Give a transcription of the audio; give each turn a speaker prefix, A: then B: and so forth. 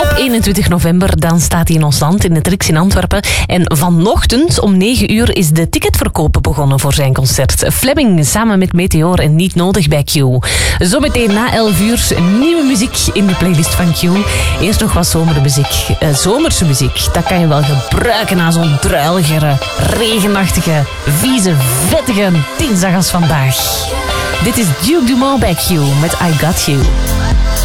A: Op 21 november dan staat hij in ons land, in het Rix in Antwerpen. En vanochtend om 9 uur is de ticketverkoop begonnen voor zijn concert. Fleming samen met Meteor en Niet Nodig bij Q. Zometeen na 11 uur nieuwe muziek in de playlist van Q. Eerst nog wat zomerse muziek. Dat kan je wel gebruiken na zo'n druiligere, regenachtige, vieze, vettige dinsdag als vandaag. Dit is Duke Dumont bij Q met I Got You.